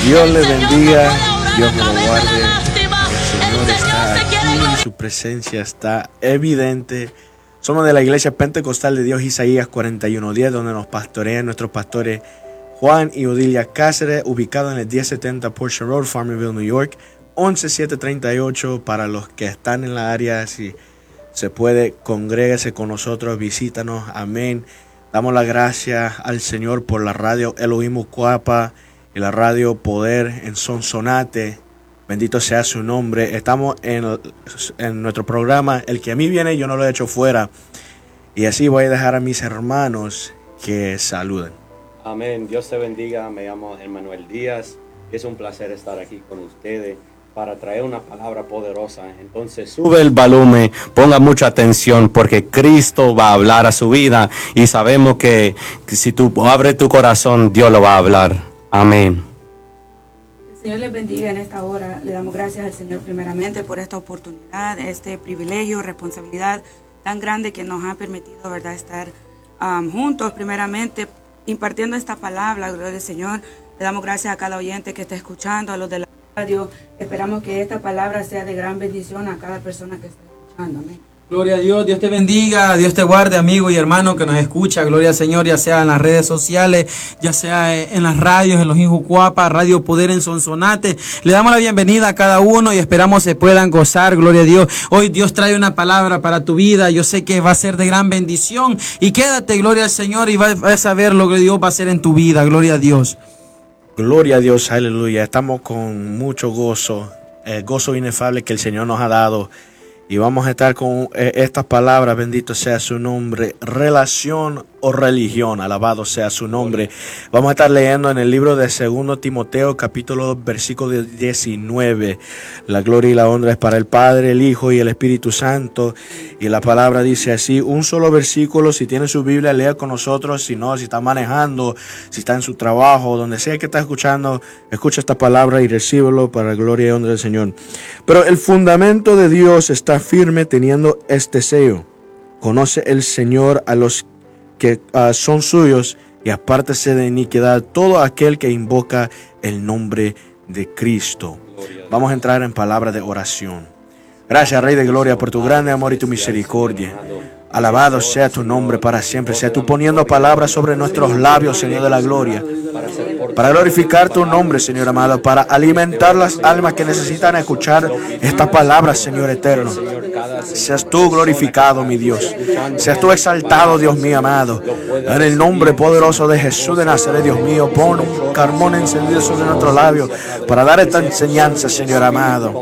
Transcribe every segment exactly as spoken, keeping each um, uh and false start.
Dios le bendiga, Dios me lo guarde. El Señor está aquí y su presencia está evidente. Somos de la Iglesia Pentecostal de Dios, Isaías cuarenta y uno diez, donde nos pastorean nuestros pastores Juan y Odilia Cáceres, ubicado en el diez setenta Portia Road, Farmerville, New York, once siete treinta y ocho. Para los que están en la área, si se puede, congrégase con nosotros, visítanos, amén. Damos la gracias al Señor por la radio Elohim Ucuapa y la radio Poder en Sonsonate. Bendito sea su nombre. Estamos en, en nuestro programa El que a mí viene, yo no lo he hecho fuera. Y así voy a dejar a mis hermanos que saluden. Amén. Dios te bendiga. Me llamo Emmanuel Díaz. Es un placer estar aquí con ustedes para traer una palabra poderosa. Entonces sube el volumen, ponga mucha atención, porque Cristo va a hablar a su vida y sabemos que, que si tú abres tu corazón, Dios lo va a hablar. Amén. El Señor les bendiga en esta hora. Le damos gracias al Señor primeramente por esta oportunidad, este privilegio, responsabilidad tan grande que nos ha permitido, ¿verdad?, estar um, juntos primeramente impartiendo esta palabra. Gloria al Señor. Le damos gracias a cada oyente que está escuchando, a los de la radio. Esperamos que esta palabra sea de gran bendición a cada persona que está escuchando. Amén. Gloria a Dios, Dios te bendiga, Dios te guarde, amigo y hermano que nos escucha. Gloria al Señor, ya sea en las redes sociales, ya sea en las radios, en los Injucuapa, Radio Poder en Sonsonate. Le damos la bienvenida a cada uno y esperamos se puedan gozar. Gloria a Dios. Hoy Dios trae una palabra para tu vida. Yo sé que va a ser de gran bendición. Y quédate, gloria al Señor, y vas a ver lo que Dios va a hacer en tu vida. Gloria a Dios. Gloria a Dios, aleluya. Estamos con mucho gozo, el gozo inefable que el Señor nos ha dado. Y vamos a estar con eh, estas palabras, bendito sea su nombre, relación o religión, alabado sea su nombre. Vamos a estar leyendo en el libro de segundo Timoteo, capítulo dos, versículo diecinueve. La gloria y la honra es para el Padre, el Hijo y el Espíritu Santo. Y la palabra dice así, un solo versículo. Si tiene su Biblia, lea con nosotros. Si no, si está manejando, si está en su trabajo, donde sea que está escuchando, escucha esta palabra y recíbelo para la gloria y honra del Señor. Pero el fundamento de Dios está firme teniendo este sello. Conoce el Señor a los que uh, son suyos y apártese de iniquidad todo aquel que invoca el nombre de Cristo. Vamos a entrar en palabra de oración. Gracias, Rey de Gloria, por tu grande amor y tu misericordia. Alabado sea tu nombre para siempre. Sea tú poniendo palabras sobre nuestros labios, Señor de la gloria, para glorificar tu nombre, Señor amado, para alimentar las almas que necesitan escuchar esta palabra, Señor eterno. Seas tú glorificado, mi Dios. Seas tú exaltado, Dios mío amado. En el nombre poderoso de Jesús de Nazaret, Dios mío, pon un carbón encendido sobre nuestros labios para dar esta enseñanza, Señor amado.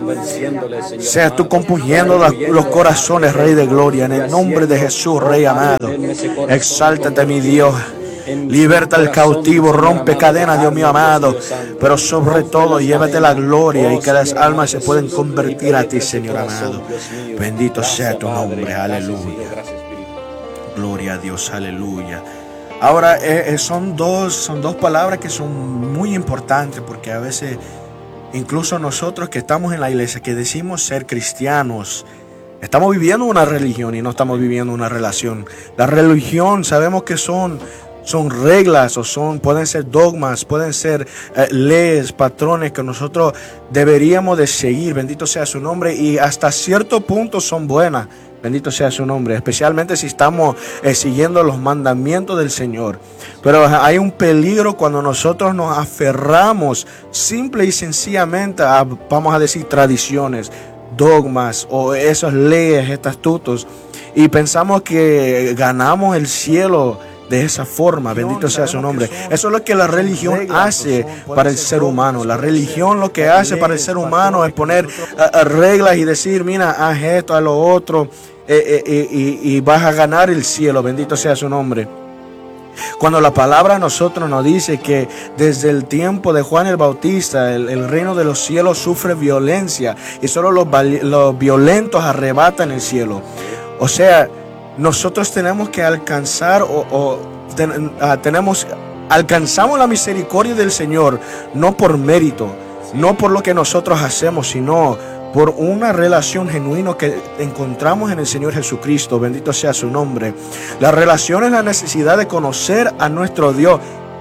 Seas tú compungiendo los corazones, Rey de Gloria, en el nombre de Jesús, Rey amado. Exáltate, mi Dios. Liberta al cautivo, rompe cadenas, Dios mío amado, pero sobre todo llévate la gloria y que las almas se pueden convertir a ti, Señor amado. Bendito sea tu nombre, aleluya. Gloria a Dios, aleluya. Ahora eh, son dos, son dos palabras que son muy importantes, porque a veces incluso nosotros que estamos en la iglesia, que decimos ser cristianos, estamos viviendo una religión y no estamos viviendo una relación. La religión sabemos que son Son reglas o son, pueden ser dogmas, pueden ser eh, leyes, patrones que nosotros deberíamos de seguir. Bendito sea su nombre, y hasta cierto punto son buenas. Bendito sea su nombre, especialmente si estamos eh, siguiendo los mandamientos del Señor. Pero hay un peligro cuando nosotros nos aferramos simple y sencillamente a, vamos a decir, tradiciones, dogmas o esas leyes, estatutos, y pensamos que ganamos el cielo de esa forma. Bendito sea su nombre. Eso es lo que la religión hace para el ser humano. La religión lo que hace para el ser humano es poner uh, reglas y decir, mira, haz esto, haz lo otro, eh, eh, y, y vas a ganar el cielo. Bendito sea su nombre. Cuando la palabra a nosotros nos dice que desde el tiempo de Juan el Bautista el, el reino de los cielos sufre violencia y solo los, los violentos arrebatan el cielo. O sea, nosotros tenemos que alcanzar o, o ten, uh, tenemos alcanzamos la misericordia del Señor no por mérito, no por lo que nosotros hacemos, sino por una relación genuina que encontramos en el Señor Jesucristo. Bendito sea su nombre. La relación es la necesidad de conocer a nuestro Dios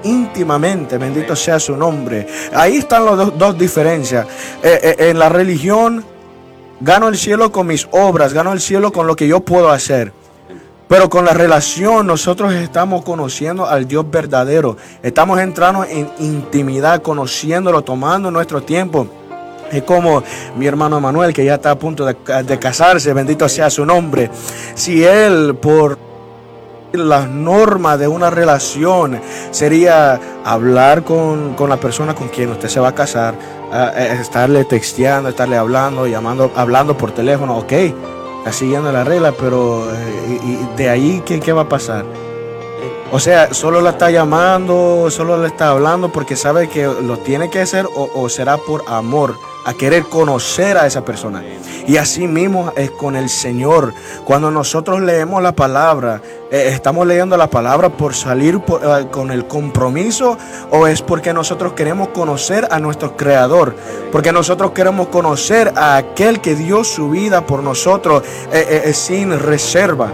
íntimamente, bendito sea su nombre. Ahí están las dos, dos diferencias. Eh, eh, en la religión, gano el cielo con mis obras, gano el cielo con lo que yo puedo hacer. Pero con la relación nosotros estamos conociendo al Dios verdadero. Estamos entrando en intimidad, conociéndolo, tomando nuestro tiempo. Es como mi hermano Manuel, que ya está a punto de, de casarse, bendito sea su nombre. Si él, por las normas de una relación, sería hablar con, con la persona con quien usted se va a casar, uh, estarle texteando, estarle hablando, llamando, hablando por teléfono, ok, está siguiendo la regla, pero eh, y de ahí, ¿qué, ¿qué va a pasar? O sea, solo la está llamando, solo le está hablando porque sabe que lo tiene que hacer, o, o será por amor, a querer conocer a esa persona. Y así mismo es con el Señor. Cuando nosotros leemos la palabra, eh, ¿estamos leyendo la palabra por salir por, eh, con el compromiso, o es porque nosotros queremos conocer a nuestro Creador? Porque nosotros queremos conocer a aquel que dio su vida por nosotros eh, eh, sin reserva.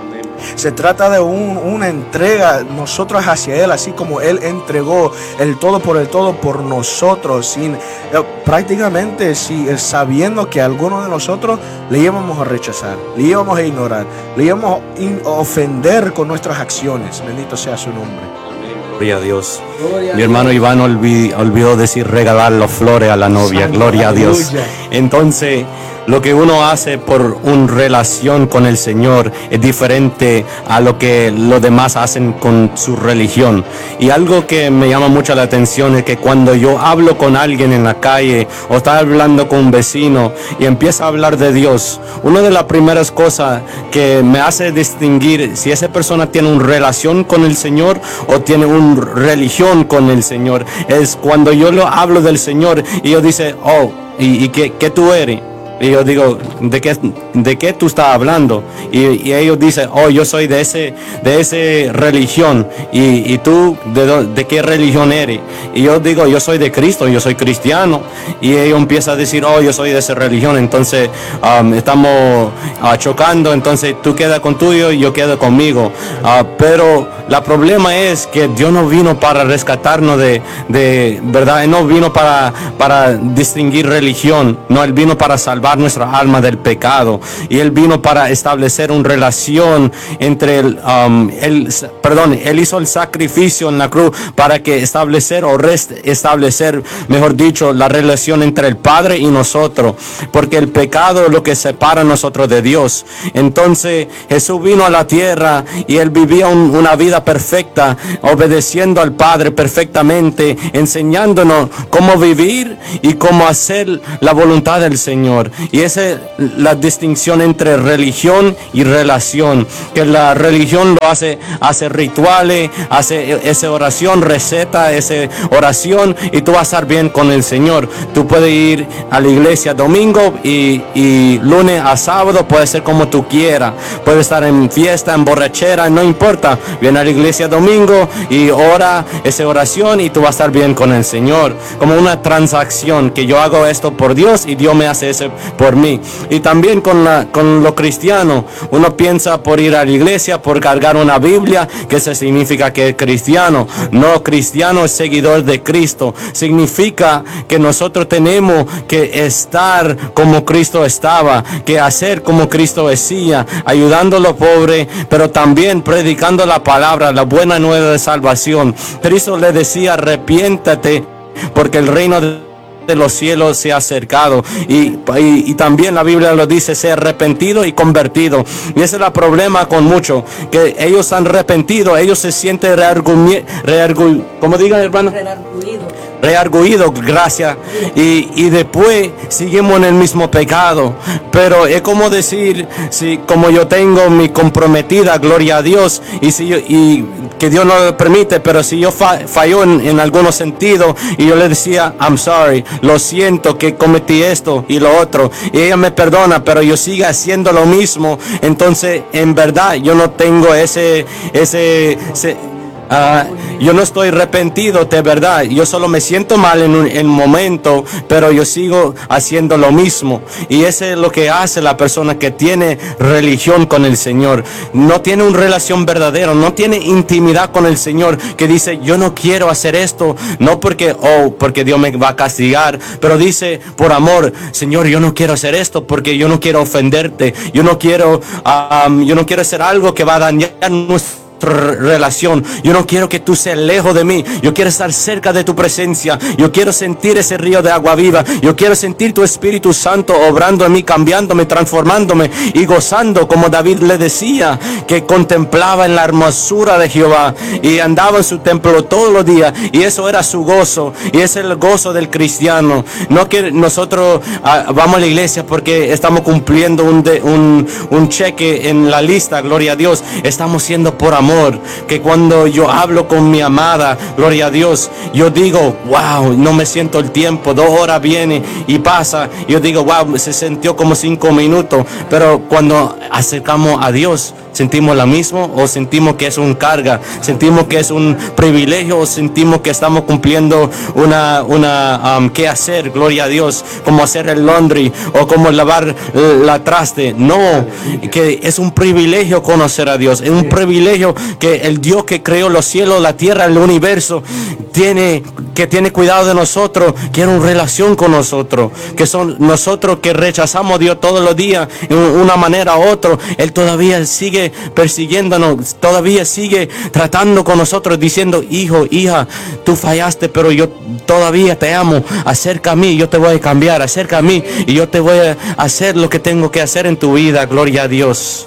Se trata de un, una entrega nosotros hacia Él, así como Él entregó el todo por el todo por nosotros, sin eh, prácticamente si, eh, sabiendo que algunos de nosotros le íbamos a rechazar, le íbamos a ignorar, le íbamos a ofender con nuestras acciones. Bendito sea su nombre. Gloria a Dios. Gloria Mi hermano Dios. Iván olvidó, olvidó decir regalar las flores a la novia. Santo, gloria aleluya. A Dios. Entonces, lo que uno hace por una relación con el Señor es diferente a lo que los demás hacen con su religión. Y algo que me llama mucho la atención es que cuando yo hablo con alguien en la calle o está hablando con un vecino y empieza a hablar de Dios, una de las primeras cosas que me hace distinguir si esa persona tiene una relación con el Señor o tiene una religión con el Señor es cuando yo lo hablo del Señor y yo dice, oh, ¿y, y qué, qué tú eres? Y yo digo, ¿de qué, de qué tú estás hablando? Y, y ellos dicen, oh, yo soy de ese, de ese religión. Y, y tú, de, ¿de qué religión eres? Y yo digo, yo soy de Cristo, yo soy cristiano. Y ellos empiezan a decir, oh, yo soy de esa religión. Entonces, um, estamos uh, chocando. Entonces, tú quedas con tuyo y yo quedo conmigo. Uh, pero la problema es que Dios no vino para rescatarnos de, de verdad. Él no vino para, para distinguir religión. No, Él vino para salvar nuestra alma del pecado, y Él vino para establecer una relación entre el, um, el perdón, Él hizo el sacrificio en la cruz para que establecer o restablecer, mejor dicho, la relación entre el Padre y nosotros, porque el pecado es lo que separa a nosotros de Dios. Entonces Jesús vino a la tierra y Él vivía un, una vida perfecta, obedeciendo al Padre perfectamente, enseñándonos cómo vivir y cómo hacer la voluntad del Señor. Y esa es la distinción entre religión y relación, que la religión lo hace, hace rituales, hace esa oración, receta esa oración, y tú vas a estar bien con el Señor. Tú puedes ir a la iglesia domingo y, y lunes a sábado, puede ser como tú quieras, puedes estar en fiesta, en borrachera, no importa, viene a la iglesia domingo y ora esa oración y tú vas a estar bien con el Señor, como una transacción, que yo hago esto por Dios y Dios me hace eso por mí. Y también con, la, con lo cristiano, uno piensa por ir a la iglesia, por cargar una Biblia, que eso significa que es cristiano. No, cristiano es seguidor de Cristo. Significa que nosotros tenemos que estar como Cristo estaba, que hacer como Cristo decía, ayudando a los pobres, pero también predicando la palabra, la buena nueva de salvación. Cristo le decía, arrepiéntate, porque el reino de de los cielos se ha acercado, y, y, y también la Biblia lo dice, ser arrepentido y convertido. Y ese es el problema con muchos, que ellos han arrepentido, ellos se sienten rearguidos, reargu, ¿cómo digan, hermano? Rearguidos. Rearguido, gracias, y, y después seguimos en el mismo pecado. Pero es como decir, si como yo tengo mi comprometida, gloria a Dios, y si yo, y que Dios no lo permite, pero si yo fa, falló en, en algunos sentidos, y yo le decía, I'm sorry, lo siento que cometí esto y lo otro, y ella me perdona, pero yo sigo haciendo lo mismo, entonces en verdad yo no tengo ese, ese, ese Uh, yo no estoy arrepentido de verdad, yo solo me siento mal en un en momento, pero yo sigo haciendo lo mismo. Y eso es lo que hace la persona que tiene religión con el Señor. No tiene una relación verdadera, no tiene intimidad con el Señor, que dice, yo no quiero hacer esto, no porque, oh, porque Dios me va a castigar, pero dice por amor, Señor, yo no quiero hacer esto porque yo no quiero ofenderte, yo no quiero, um, yo no quiero hacer algo que va a dañar nuestra relación. Yo no quiero que tú seas lejos de mí, yo quiero estar cerca de tu presencia, yo quiero sentir ese río de agua viva, yo quiero sentir tu Espíritu Santo obrando en mí, cambiándome, transformándome y gozando, como David le decía, que contemplaba en la hermosura de Jehová y andaba en su templo todos los días, y eso era su gozo, y es el gozo del cristiano. No que nosotros uh, vamos a la iglesia porque estamos cumpliendo un, de, un, un cheque en la lista, gloria a Dios. Estamos siendo por amor. Que cuando yo hablo con mi amada, gloria a Dios, yo digo, wow, no me siento el tiempo, dos horas viene y pasa, yo digo, wow, se sintió como cinco minutos, pero cuando acercamos a Dios, sentimos la misma, o sentimos que es un carga, sentimos que es un privilegio, o sentimos que estamos cumpliendo una, una um, qué hacer, gloria a Dios, como hacer el laundry o como lavar la traste. No, que es un privilegio conocer a Dios, es un privilegio que el Dios que creó los cielos, la tierra, el universo, tiene, que tiene cuidado de nosotros, quiere una relación con nosotros, que son nosotros que rechazamos a Dios todos los días en una manera u otra. Él todavía sigue persiguiéndonos, todavía sigue tratando con nosotros, diciendo, hijo, hija, tú fallaste, pero yo todavía te amo, acerca a mí, yo te voy a cambiar, acerca a mí y yo te voy a hacer lo que tengo que hacer en tu vida, gloria a Dios.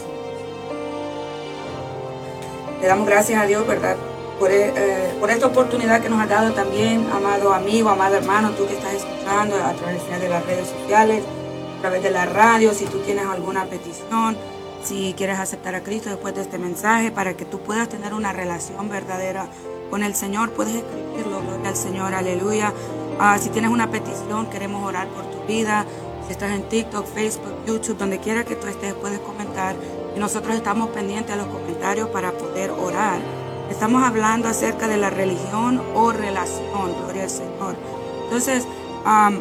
Le damos gracias a Dios, ¿verdad? Por, eh, por esta oportunidad que nos ha dado también, amado amigo, amado hermano, tú que estás escuchando a través de las redes sociales, a través de la radio, si tú tienes alguna petición, si quieres aceptar a Cristo después de este mensaje, para que tú puedas tener una relación verdadera con el Señor, puedes escribirlo, gloria al Señor, aleluya. Uh, si tienes una petición, queremos orar por tu vida. Si estás en TikTok, Facebook, YouTube, donde quiera que tú estés, puedes comentar. Y nosotros estamos pendientes a los comentarios para poder orar. Estamos hablando acerca de la religión o relación, gloria al Señor. Entonces, um,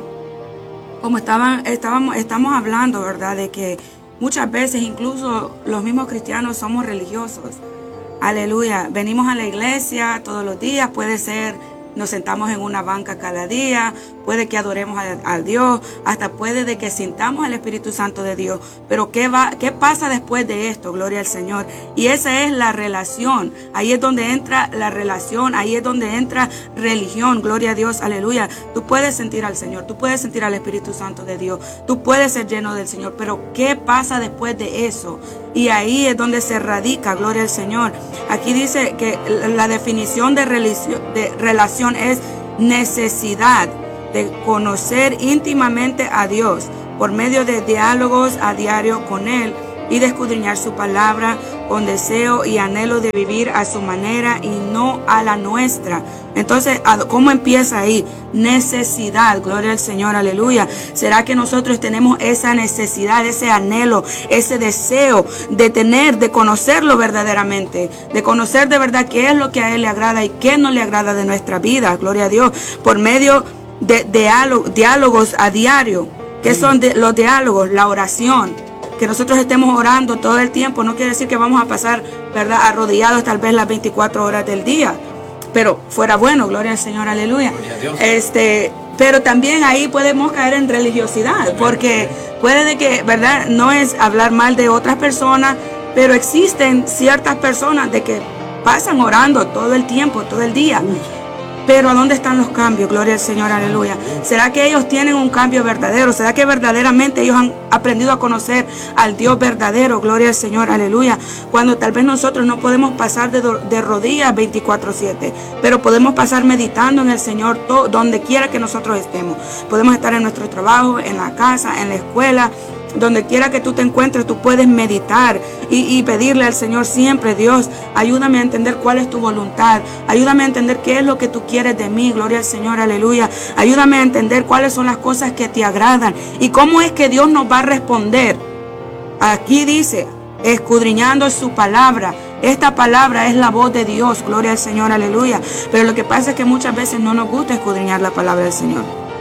como estaban, estábamos, estamos hablando, ¿verdad?, de que muchas veces incluso los mismos cristianos somos religiosos. Aleluya. Venimos a la iglesia todos los días, puede ser nos sentamos en una banca cada día, puede que adoremos a, a Dios, hasta puede de que sintamos el Espíritu Santo de Dios. Pero ¿qué va, qué pasa después de esto? Gloria al Señor. Y esa es la relación. Ahí es donde entra la relación, ahí es donde entra religión. Gloria a Dios, aleluya. Tú puedes sentir al Señor, tú puedes sentir al Espíritu Santo de Dios, tú puedes ser lleno del Señor, pero ¿qué pasa después de eso? Y ahí es donde se radica, gloria al Señor. Aquí dice que la definición de, religión, de relación es necesidad de conocer íntimamente a Dios por medio de diálogos a diario con Él y de escudriñar su palabra con deseo y anhelo de vivir a su manera y no a la nuestra. Entonces, ¿cómo empieza ahí? Necesidad, gloria al Señor, aleluya. ¿Será que nosotros tenemos esa necesidad, ese anhelo, ese deseo de tener, de conocerlo verdaderamente, de conocer de verdad qué es lo que a Él le agrada y qué no le agrada de nuestra vida? Gloria a Dios, por medio de, de diálogos, diálogos a diario. ¿Qué son de, los diálogos? La oración. Que nosotros estemos orando todo el tiempo no quiere decir que vamos a pasar, ¿verdad?, arrodillados tal vez las veinticuatro horas del día. Pero fuera bueno, gloria al Señor, aleluya. Este, pero también ahí podemos caer en religiosidad, porque puede de que, ¿verdad?, no es hablar mal de otras personas, pero existen ciertas personas de que pasan orando todo el tiempo, todo el día. Pero ¿a dónde están los cambios? Gloria al Señor, aleluya. ¿Será que ellos tienen un cambio verdadero? ¿Será que verdaderamente ellos han aprendido a conocer al Dios verdadero? Gloria al Señor, aleluya. Cuando tal vez nosotros no podemos pasar de, de rodillas veinticuatro siete, pero podemos pasar meditando en el Señor todo, donde quiera que nosotros estemos. Podemos estar en nuestro trabajo, en la casa, en la escuela. Donde quiera que tú te encuentres, tú puedes meditar y, y pedirle al Señor siempre: Dios, ayúdame a entender cuál es tu voluntad. Ayúdame a entender qué es lo que tú quieres de mí. Gloria al Señor, aleluya. Ayúdame a entender cuáles son las cosas que te agradan y cómo es que Dios nos va a responder. Aquí dice, escudriñando su palabra, Esta palabra es la voz de Dios, gloria al Señor, aleluya. Pero lo que pasa es que muchas veces no nos gusta escudriñar la palabra del Señor.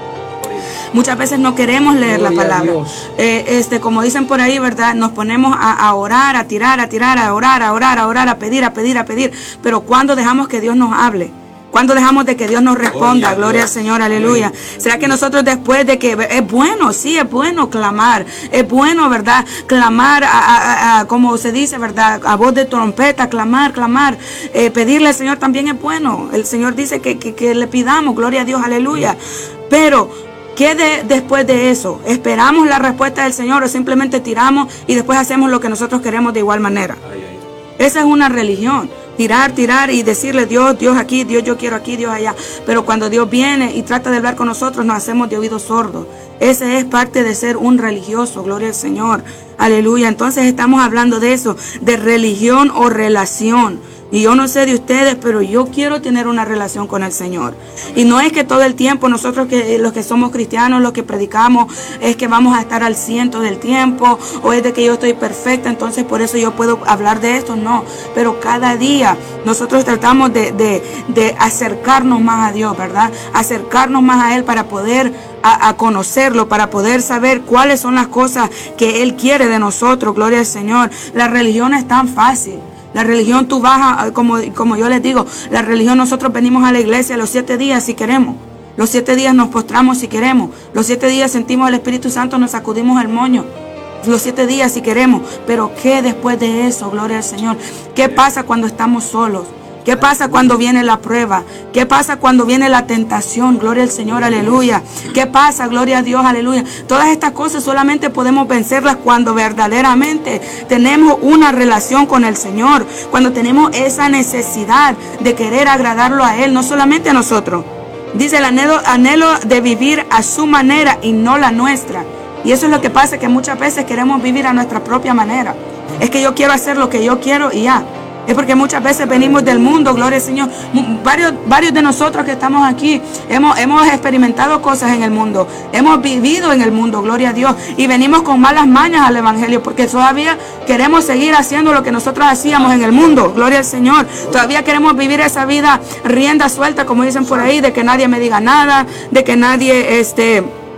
Muchas veces no queremos leer Gloria la palabra. Eh, este, como dicen por ahí, ¿verdad? Nos ponemos a, a orar, a tirar, a tirar, a orar, a orar, a orar, a pedir, a pedir, a pedir. Pero ¿cuándo dejamos que Dios nos hable? ¿Cuándo dejamos de que Dios nos responda? Gloria, Gloria al Señor, aleluya. ¿Será que nosotros después de que es bueno, sí, es bueno clamar, es bueno, ¿verdad? Clamar, a, a, a, como se dice, ¿verdad? A voz de trompeta, clamar, clamar. Eh, pedirle al Señor también es bueno. El Señor dice que, que, que le pidamos, gloria a Dios, aleluya. Pero ¿qué de, después de eso? ¿Esperamos la respuesta del Señor o simplemente tiramos y después hacemos lo que nosotros queremos de igual manera? Ay, ay. Esa es una religión. Tirar, tirar y decirle Dios, Dios aquí, Dios yo quiero aquí, Dios allá. Pero cuando Dios viene y trata de hablar con nosotros, nos hacemos de oídos sordos. Ese es parte de ser un religioso, gloria al Señor. Aleluya. Entonces estamos hablando de eso, de religión o relación. Y yo no sé de ustedes, pero yo quiero tener una relación con el Señor. Y no es que todo el tiempo nosotros que los que somos cristianos, los que predicamos, es que vamos a estar al ciento del tiempo, o es de que yo estoy perfecta, entonces por eso yo puedo hablar de esto. No, pero cada día nosotros tratamos de, de, de acercarnos más a Dios, ¿verdad? Acercarnos más a Él para poder a, a conocerlo, para poder saber cuáles son las cosas que Él quiere de nosotros, gloria al Señor. La religión es tan fácil. La religión tú vas a, como, como yo les digo, la religión nosotros venimos a la iglesia los siete días si queremos. Los siete días nos postramos si queremos. Los siete días sentimos el Espíritu Santo, nos sacudimos el moño. Los siete días si queremos. Pero ¿qué después de eso? Gloria al Señor. ¿Qué pasa cuando estamos solos? ¿Qué pasa cuando viene la prueba? ¿Qué pasa cuando viene la tentación? Gloria al Señor, aleluya. ¿Qué pasa? Gloria a Dios, aleluya. Todas estas cosas solamente podemos vencerlas cuando verdaderamente tenemos una relación con el Señor. Cuando tenemos esa necesidad de querer agradarlo a Él, no solamente a nosotros. Dice el anhelo, anhelo de vivir a su manera y no la nuestra. Y eso es lo que pasa, que muchas veces queremos vivir a nuestra propia manera. Es que yo quiero hacer lo que yo quiero y ya. Es porque muchas veces venimos del mundo, gloria al Señor. Varios, varios de nosotros que estamos aquí hemos, hemos experimentado cosas en el mundo. Hemos vivido en el mundo, gloria a Dios. Y venimos con malas mañas al Evangelio porque todavía queremos seguir haciendo lo que nosotros hacíamos en el mundo, gloria al Señor. Todavía queremos vivir esa vida rienda suelta, como dicen por ahí, de que nadie me diga nada, de que nadie, este...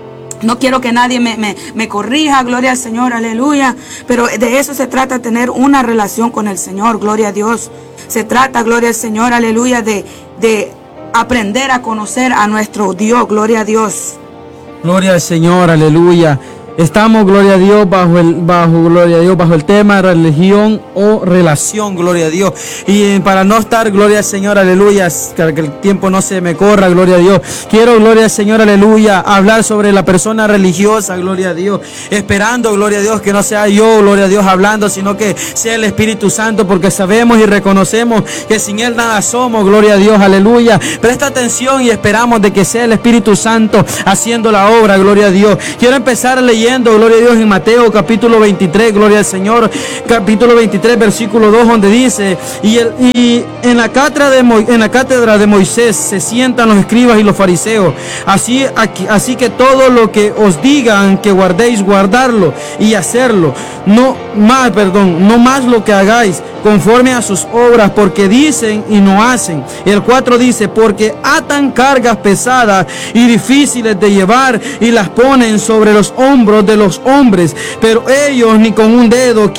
no quiero que nadie me, me, me corrija, gloria al Señor, aleluya. Pero de eso se trata, tener una relación con el Señor, gloria a Dios. Se trata, gloria al Señor, aleluya, de, de aprender a conocer a nuestro Dios, gloria a Dios. Gloria al Señor, aleluya. Estamos, gloria a Dios, bajo el, bajo, gloria a Dios, bajo el tema religión o relación, gloria a Dios. Y eh, para no estar, gloria al Señor, aleluya, para que el tiempo no se me corra, gloria a Dios. Quiero, gloria al Señor, aleluya, hablar sobre la persona religiosa, gloria a Dios. Esperando, gloria a Dios, que no sea yo, gloria a Dios, hablando, sino que sea el Espíritu Santo, porque sabemos y reconocemos que sin Él nada somos, gloria a Dios, aleluya. Presta atención y esperamos de que sea el Espíritu Santo haciendo la obra, gloria a Dios. Quiero empezar leyendo, gloria a Dios, en Mateo capítulo veintitrés, gloria al Señor, capítulo veintitrés, versículo dos, donde dice, y, el, y en, la cátedra de Mo, en la cátedra de Moisés se sientan los escribas y los fariseos, así, aquí, así que todo lo que os digan que guardéis, guardarlo y hacerlo, no más, perdón, no más lo que hagáis conforme a sus obras, porque dicen y no hacen. El cuatro dice, porque atan cargas pesadas y difíciles de llevar y las ponen sobre los hombros de los hombres, pero ellos ni con un dedo